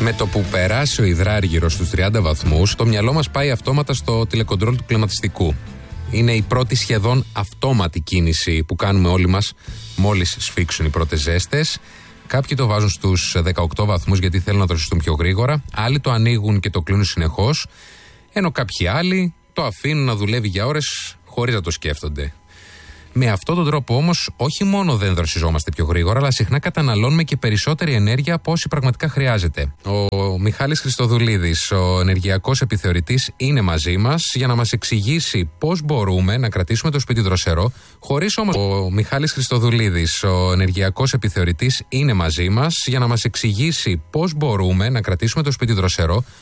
Με το που περάσει ο υδράργυρος στους 30 βαθμούς, το μυαλό μας πάει αυτόματα στο τηλεκοντρόλ του κλιματιστικού. Είναι η πρώτη σχεδόν αυτόματη κίνηση που κάνουμε όλοι μας μόλις σφίξουν οι πρώτες ζέστες. Κάποιοι το βάζουν στους 18 βαθμούς γιατί θέλουν να δροσιστούν πιο γρήγορα. Άλλοι το ανοίγουν και το κλείνουν συνεχώς. Ενώ κάποιοι άλλοι το αφήνουν να δουλεύει για ώρες χωρίς να το σκέφτονται. Με αυτόν τον τρόπο όμως, όχι μόνο δεν δροσιζόμαστε πιο γρήγορα, αλλά συχνά καταναλώνουμε και περισσότερη ενέργεια από όση πραγματικά χρειάζεται. Ο Μιχάλης Χριστοδουλίδης, ο ενεργειακός επιθεωρητής, είναι μαζί μας για να μας εξηγήσει πώς μπορούμε να κρατήσουμε το σπίτι δροσερό, χωρίς όμως. Ο Μιχάλης Χριστοδουλίδης, ο ενεργειακός επιθεωρητής, είναι μαζί μας για να μας εξηγήσει πώς μπορούμε να κρατήσουμε το σπίτι δροσερό,